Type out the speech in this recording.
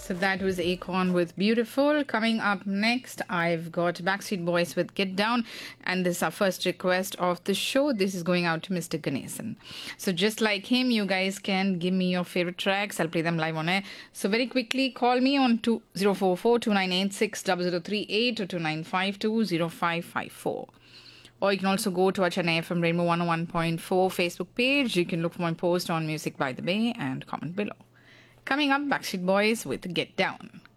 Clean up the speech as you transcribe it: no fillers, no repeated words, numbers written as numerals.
So that was Akon with Beautiful. Coming up next, I've got Backstreet Boys with Get Down. And this is our first request of the show. This is going out to Mr. Ganesan. So just like him, you guys can give me your favorite tracks. I'll play them live on air. So very quickly, call me on 044-2986-0038 or 2952-0554. Or you can also go to our Chennai FM Rainbow 101.4 Facebook page. You can look for my post on Music by the Bay and comment below. Coming up, Backstreet Boys with Get Down.